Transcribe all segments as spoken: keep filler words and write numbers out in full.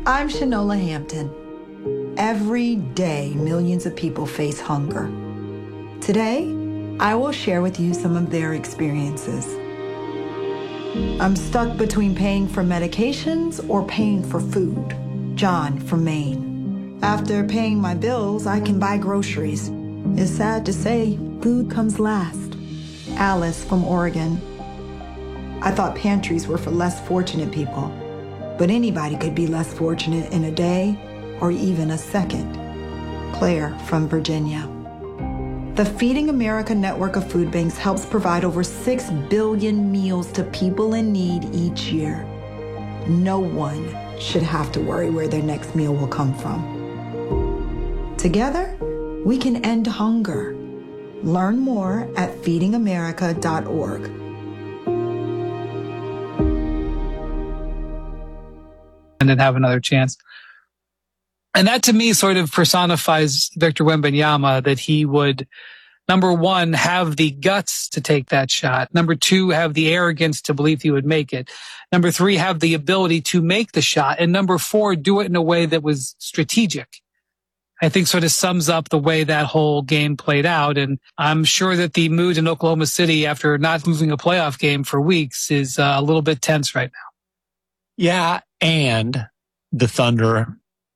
I'm Shanola Hampton. Every day, millions of people face hunger. Today, I will share with you some of their experiences. I'm stuck between paying for medications or paying for food. John from Maine. After paying my bills, I can buy groceries. It's sad to say, food comes last. Alice from Oregon. I thought pantries were for less fortunate people, but anybody could be less fortunate in a day or even a second. Claire from Virginia. The Feeding America network of food banks helps provide over six billion meals to people in need each year. No one should have to worry where their next meal will come from. Together, we can end hunger. Learn more at feeding america dot org. And then have another chance. And that to me sort of personifies Victor Wembanyama, that he would, number one, have the guts to take that shot. Number two, have the arrogance to believe he would make it. Number three, have the ability to make the shot. And number four, do it in a way that was strategic. I think sort of sums up the way that whole game played out. And I'm sure that the mood in Oklahoma City after not losing a playoff game for weeks is uh, a little bit tense right now. Yeah, and the Thunder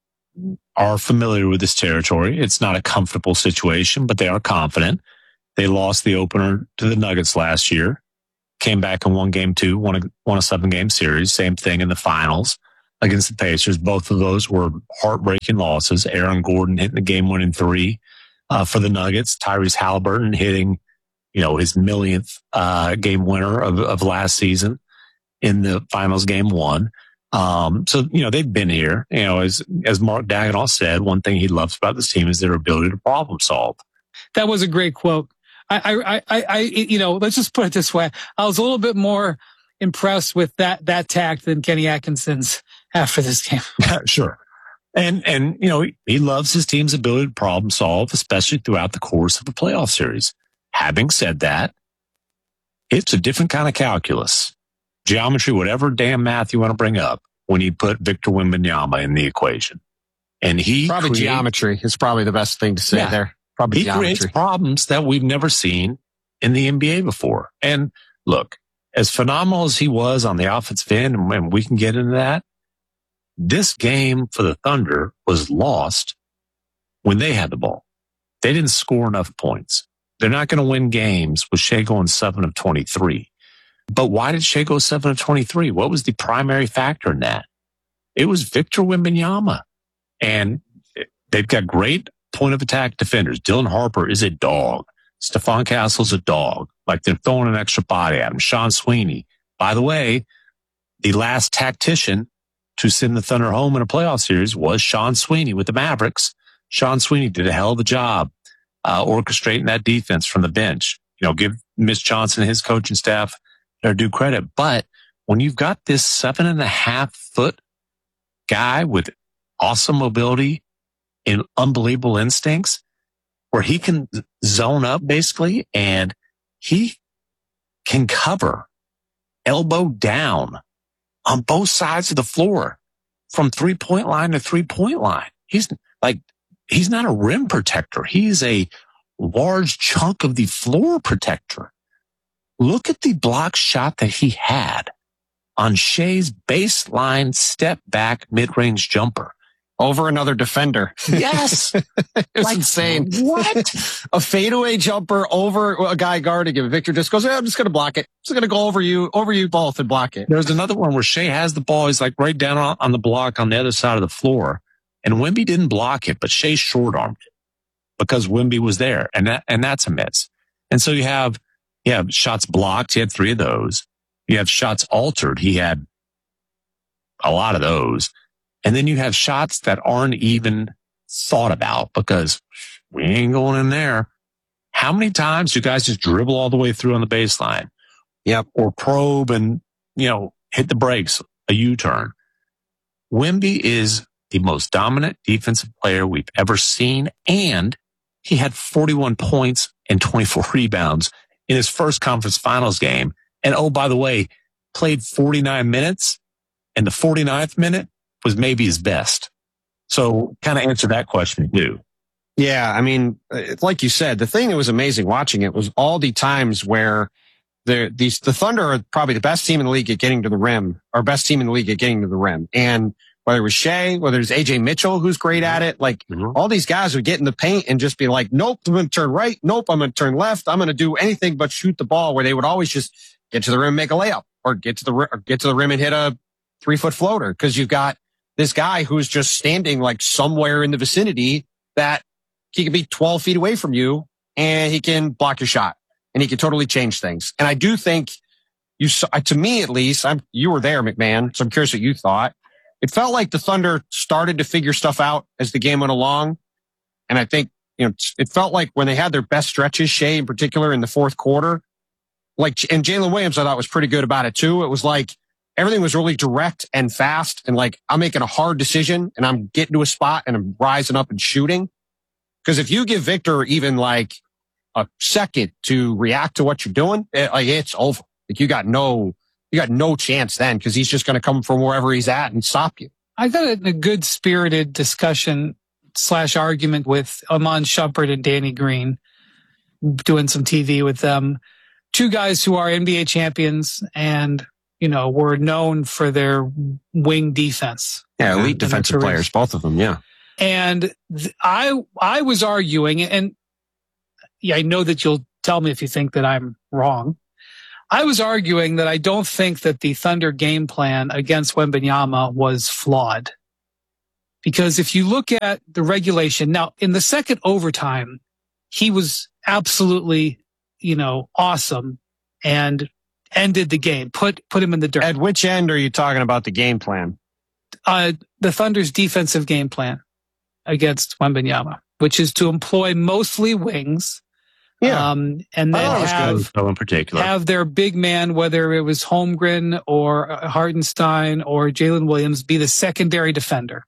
are familiar with this territory. It's not a comfortable situation, but they are confident. They lost the opener to the Nuggets last year, came back and won game two, won a, won a seven-game series. Same thing in the finals against the Pacers. Both of those were heartbreaking losses. Aaron Gordon hitting the game-winning three uh, for the Nuggets. Tyrese Halliburton hitting, you know, his millionth uh, game winner of, of last season in the finals game one. Um, so, you know, they've been here. You know, as, as Mark Daigneault said, one thing he loves about this team is their ability to problem solve. That was a great quote. I, I, I, I, you know, let's just put it this way. I was a little bit more impressed with that, that tact than Kenny Atkinson's after this game. Sure. And, and, you know, he, he loves his team's ability to problem solve, especially throughout the course of a playoff series. Having said that, it's a different kind of calculus. Geometry, whatever damn math you want to bring up, when you put Victor Wembanyama in the equation. And he probably create, geometry is probably the best thing to say yeah, there. Probably he geometry. creates problems that we've never seen in the N B A before. And look, as phenomenal as he was on the offensive end, and we can get into that, this game for the Thunder was lost when they had the ball. They didn't score enough points. They're not going to win games with Shai going seven of twenty-three. But why did Shai go seven of twenty-three? What was the primary factor in that? It was Victor Wembanyama. And they've got great point of attack defenders. Dylan Harper is a dog. Stephon Castle's a dog. Like they're throwing an extra body at him. Sean Sweeney. By the way, the last tactician to send the Thunder home in a playoff series was Sean Sweeney with the Mavericks. Sean Sweeney did a hell of a job uh, orchestrating that defense from the bench. You know, give Mitch Johnson and his coaching staff their due credit. But when you've got this seven and a half foot guy with awesome mobility and unbelievable instincts, where he can zone up basically and he can cover elbow down on both sides of the floor from three point line to three point line. He's like, he's not a rim protector. He's a large chunk of the floor protector. Look at the block shot that he had on Shai's baseline step back mid-range jumper. Over another defender. Yes. It was like, insane. What? A fadeaway jumper over a guy guarding him. Victor just goes, yeah, I'm just going to block it. Just going to go over you, over you both and block it. There's another one where Shai has the ball. He's like right down on, on the block on the other side of the floor. And Wemby didn't block it, but Shai short-armed it because Wemby was there. And that, and that's a miss. And so you have, you have shots blocked. He had three of those. You have shots altered. He had a lot of those. And then you have shots that aren't even thought about because we ain't going in there. How many times do guys just dribble all the way through on the baseline? Yep. Or probe and, you know, hit the brakes, a U-turn. Wemby is the most dominant defensive player we've ever seen. And he had forty-one points and twenty-four rebounds in his first conference finals game. And oh, by the way, played forty-nine minutes. And the forty-ninth minute, was maybe his best. So kind of answer that question too. Yeah, I mean, like you said, the thing that was amazing watching it was all the times where the these the Thunder are probably the best team in the league at getting to the rim, or best team in the league at getting to the rim. And whether it was Shea, whether it's A J Mitchell, who's great at it, like mm-hmm. all these guys would get in the paint and just be like, nope, I'm going to turn right. Nope, I'm going to turn left. I'm going to do anything but shoot the ball, where they would always just get to the rim and make a layup, or get to the or get to the rim and hit a three foot floater. Cause you've got this guy who's just standing like somewhere in the vicinity that he can be twelve feet away from you and he can block your shot and he can totally change things. And I do think you saw, to me at least, I'm, you were there, McMahon. So I'm curious what you thought. It felt like the Thunder started to figure stuff out as the game went along. And I think, you know, it felt like when they had their best stretches, Shea in particular in the fourth quarter, like, and Jalen Williams, I thought was pretty good about it too. It was like everything was really direct and fast. And like, I'm making a hard decision and I'm getting to a spot and I'm rising up and shooting. Because if you give Victor even like a second to react to what you're doing, it, like it's over. Like you got no, you got no chance then, because he's just going to come from wherever he's at and stop you. I got a, a good spirited discussion slash argument with Iman Shumpert and Danny Green, doing some T V with them. Two guys who are N B A champions and, you know, were known for their wing defense. Yeah, elite defensive players, both of them. Yeah. And th- I, I was arguing, and yeah, I know that you'll tell me if you think that I'm wrong. I was arguing that I don't think that the Thunder game plan against Wembanyama was flawed. Because if you look at the regulation, now in the second overtime, he was absolutely, you know, awesome and ended the game, put, put him in the dirt. At which end are you talking about the game plan? Uh, the Thunder's defensive game plan against Wembanyama, which is to employ mostly wings. Yeah. Um, and then have, so in particular. have their big man, whether it was Holmgren or Hartenstein or Jalen Williams, be the secondary defender.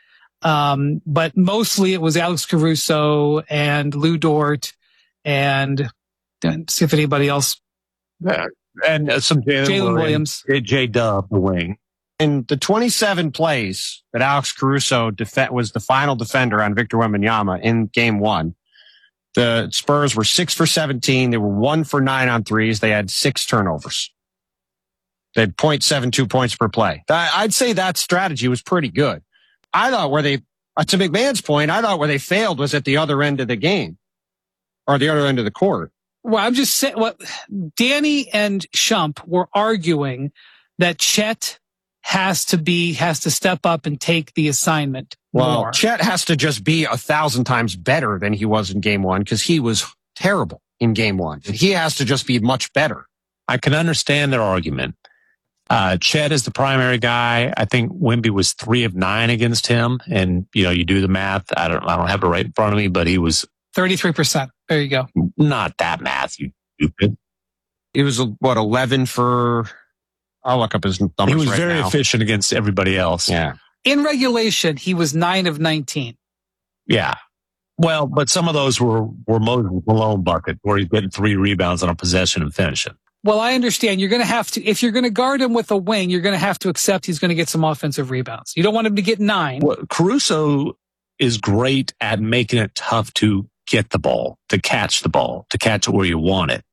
Um, but mostly it was Alex Caruso and Lou Dort and see if anybody else. Yeah. And uh, some Jalen Williams. Williams. J Dub, the wing. In the twenty-seven plays that Alex Caruso def- was the final defender on Victor Wembanyama in game one, the Spurs were six for seventeen. They were one for nine on threes. They had six turnovers. They had zero point seven two points per play. I'd say that strategy was pretty good. I thought where they, to McMahon's point, I thought where they failed was at the other end of the game or the other end of the court. Well, I'm just saying, what Danny and Shump were arguing that Chet has to be, has to step up and take the assignment well, more. Chet has to just be a thousand times better than he was in game one, because he was terrible in game one. And he has to just be much better. I can understand their argument. Uh, Chet is the primary guy. I think Wemby was three of nine against him. And, you know, you do the math. I don't, I don't have it right in front of me, but he was thirty-three percent. There you go. Not that math, you stupid. It was, what, eleven for, I'll look up his numbers right now. He was very efficient against everybody else. Yeah. In regulation, he was nine of nineteen. Yeah. Well, but some of those were, were Moses Malone bucket, where he's getting three rebounds on a possession and finishing. Well, I understand. You're going to have to, if you're going to guard him with a wing, you're going to have to accept he's going to get some offensive rebounds. You don't want him to get nine. Well, Caruso is great at making it tough to get the ball, to catch the ball, to catch it where you want it.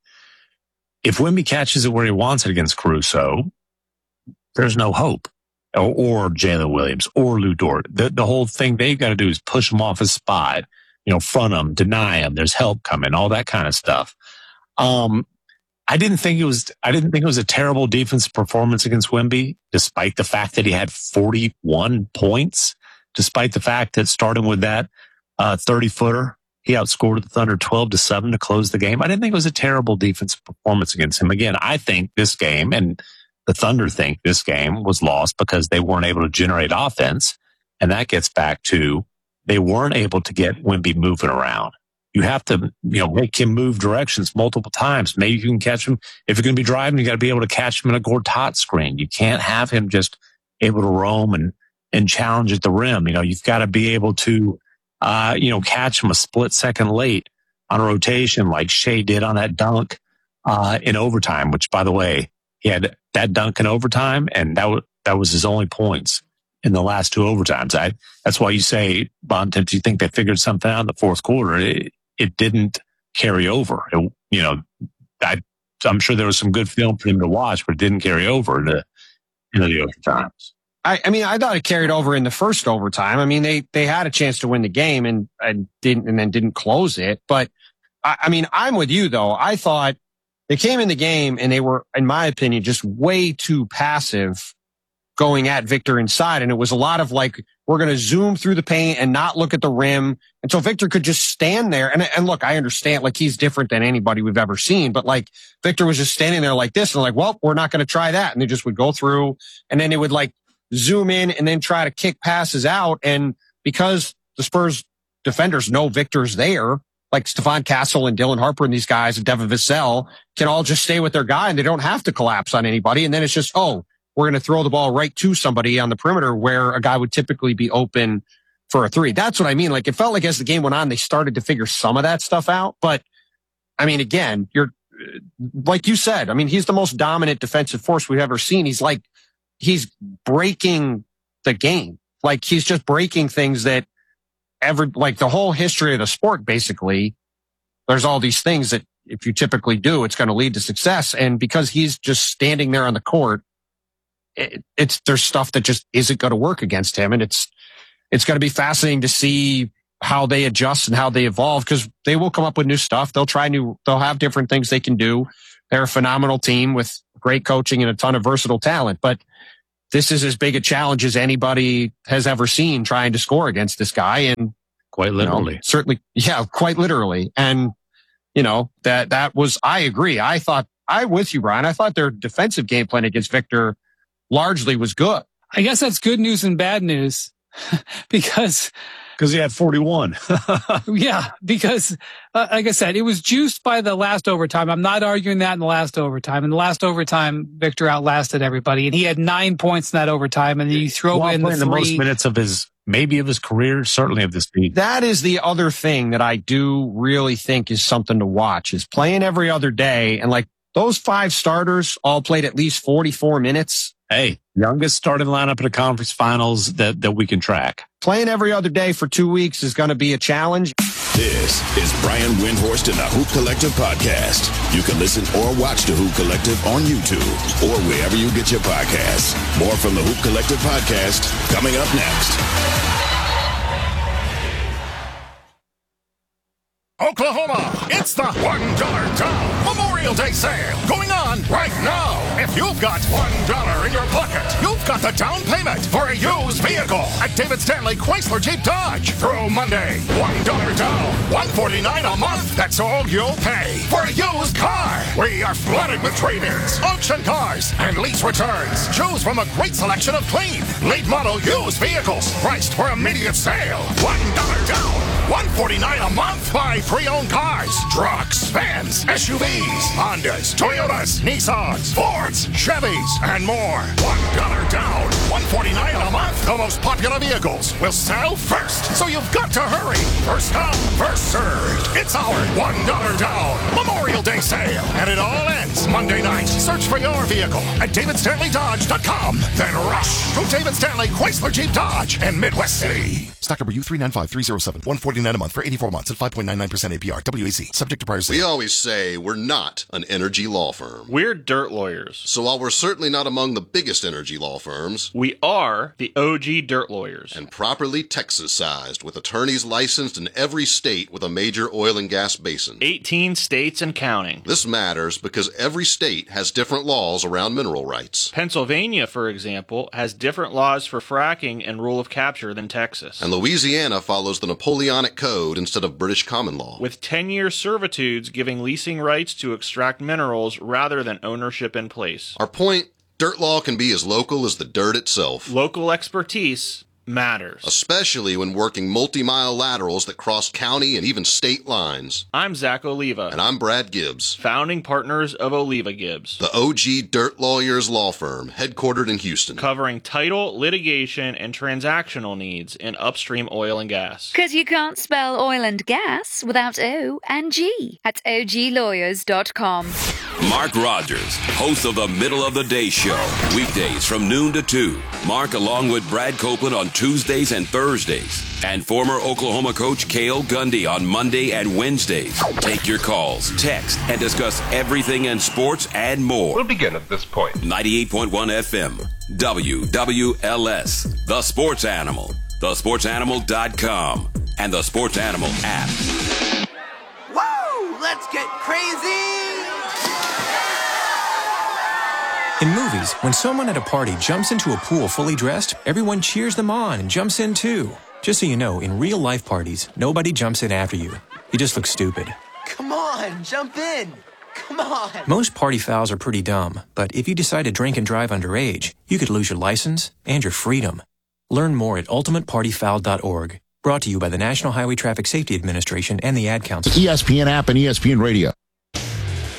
If Wemby catches it where he wants it against Caruso, there's no hope. Or, or Jalen Williams or Lou Dort. The, the whole thing they've got to do is push him off his spot, you know, front him, deny him. There's help coming, all that kind of stuff. Um, I didn't think it was, I didn't think it was a terrible defensive performance against Wemby, despite the fact that he had forty-one points, despite the fact that starting with that, uh, thirty footer, he outscored the Thunder twelve to seven to close the game. I didn't think it was a terrible defensive performance against him. Again, I think this game, and the Thunder think this game was lost because they weren't able to generate offense. And that gets back to they weren't able to get Wemby moving around. You have to, you know, make him move directions multiple times. Maybe you can catch him. If you're going to be driving, you got to be able to catch him in a Gortat screen. You can't have him just able to roam and, and challenge at the rim. You know, you've got to be able to, uh, you know, catch him a split second late on a rotation like Shea did on that dunk, uh, in overtime, which by the way, he had that dunk in overtime and that was, that was his only points in the last two overtimes. I, that's why you say, Bontemps, do you think they figured something out in the fourth quarter? It, it didn't carry over. It, you know, I, I'm sure there was some good film for him to watch, but it didn't carry over to, into the overtimes. I, I mean, I thought it carried over in the first overtime. I mean, they, they had a chance to win the game and, and didn't, and then didn't close it. But I, I mean, I'm with you though. I thought they came in the game and they were, in my opinion, just way too passive going at Victor inside. And it was a lot of like, we're going to zoom through the paint and not look at the rim. And so Victor could just stand there. And, and look, I understand, like, he's different than anybody we've ever seen, but like Victor was just standing there like this and like, well, we're not going to try that. And they just would go through and then they would like zoom in and then try to kick passes out. And because the Spurs defenders know Victor's there, like Stephon Castle and Dylan Harper and these guys and Devin Vassell can all just stay with their guy and they don't have to collapse on anybody. And then it's just, oh, we're going to throw the ball right to somebody on the perimeter where a guy would typically be open for a three. That's what I mean. Like, it felt like as the game went on, they started to figure some of that stuff out. But I mean, again, you're like you said, I mean, he's the most dominant defensive force we've ever seen. He's like, he's breaking the game. Like, he's just breaking things that ever, like the whole history of the sport, basically, there's all these things that if you typically do, it's going to lead to success. And because he's just standing there on the court, it, it's, there's stuff that just isn't going to work against him. And it's, it's going to be fascinating to see how they adjust and how they evolve, because they will come up with new stuff. They'll try new, they'll have different things they can do. They're a phenomenal team with great coaching and a ton of versatile talent, but this is as big a challenge as anybody has ever seen trying to score against this guy. And quite literally, you know, certainly, yeah, quite literally. And, you know, that, that was, I agree. I thought, I with you, Brian, I thought their defensive game plan against Victor largely was good. I guess that's good news and bad news because Because he had forty-one. Yeah, because, uh, like I said, it was juiced by the last overtime. I'm not arguing that in the last overtime. In the last overtime, Victor outlasted everybody, and he had nine points in that overtime, and then you throw While in the playing three. the most minutes of his, maybe of his career, certainly of this team. That is the other thing that I do really think is something to watch, is playing every other day. And like those five starters all played at least forty-four minutes. Hey, youngest starting lineup in the conference finals that, that we can track. Playing every other day for two weeks is going to be a challenge. This is Brian Windhorst and the Hoop Collective podcast. You can listen or watch the Hoop Collective on YouTube or wherever you get your podcasts. More from the Hoop Collective podcast coming up next. Oklahoma, it's the one dollar Down Memorial Day sale going on right now. If you've got one dollar in your pocket, you've got the down payment for a used vehicle at David Stanley Chrysler Jeep Dodge through Monday. one dollar down, one hundred forty-nine dollars a month. That's all you'll pay for a used car. We are flooded with trade-ins, auction cars, and lease returns. Choose from a great selection of clean, late model used vehicles priced for immediate sale. one dollar down, one hundred forty-nine dollars a month. Buy pre-owned cars, trucks, vans, S U Vs, Hondas, Toyotas, Nissans, Fords, Chevys, and more. one dollar down, one hundred forty-nine dollars a month. The most popular vehicles will sell first, so you've got to hurry. First come, first served. It's our one dollar down Memorial Day sale, and it all ends Monday night. Search for your vehicle at david stanley dodge dot com. Then rush to David Stanley Chrysler Jeep Dodge in Midwest City. Stock number U three nine five three zero seven, one hundred forty-nine dollars a month for eighty-four months at five point nine nine percent A P R. W A C. Subject to prior sale. We always say we're not an energy law firm. We're dirt lawyers. So while we're certainly not among the biggest energy law firms, we are the O G dirt lawyers. And properly Texas-sized, with attorneys licensed in every state with a major oil and gas basin. eighteen states and counting. This matters because every state has different laws around mineral rights. Pennsylvania, for example, has different laws for fracking and rule of capture than Texas. And Louisiana follows the Napoleonic Code instead of British common law. With ten-year servitudes giving leasing rights to extract minerals rather than ownership in place. Our point, dirt law can be as local as the dirt itself. Local expertise matters, especially when working multi-mile laterals that cross county and even state lines. I'm Zach Oliva. And I'm Brad Gibbs, founding partners of Oliva Gibbs, the O G Dirt Lawyers law firm headquartered in Houston, covering title, litigation, and transactional needs in upstream oil and gas. Because you can't spell oil and gas without O and G at O G lawyers dot com. Mark Rogers, host of the Middle of the Day Show, weekdays from noon to two. Mark along with Brad Copeland on Tuesdays and Thursdays. And former Oklahoma coach Cale Gundy on Monday and Wednesdays. Take your calls, text, and discuss everything in sports and more. We'll begin at this point. ninety-eight point one F M, W W L S, The Sports Animal, the sports animal dot com, and the Sports Animal app. Whoa! Let's get crazy! In movies, when someone at a party jumps into a pool fully dressed, everyone cheers them on and jumps in too. Just so you know, in real-life parties, nobody jumps in after you. You just look stupid. Come on, jump in. Come on. Most party fouls are pretty dumb, but if you decide to drink and drive underage, you could lose your license and your freedom. Learn more at ultimate party foul dot org. Brought to you by the National Highway Traffic Safety Administration and the Ad Council. E S P N app and E S P N Radio.